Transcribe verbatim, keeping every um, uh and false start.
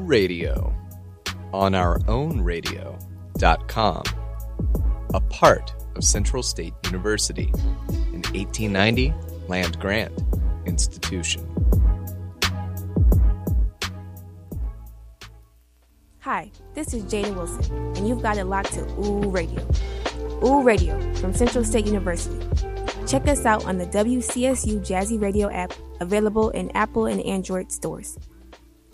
Radio on our own radio dot com, a part of Central State University, an eighteen ninety land grant institution. Hi, this is Jada Wilson, and you've got it locked to Ooh Radio. Ooh Radio from Central State University. Check us out on the W C S U Jazzy Radio app, available in Apple and Android stores.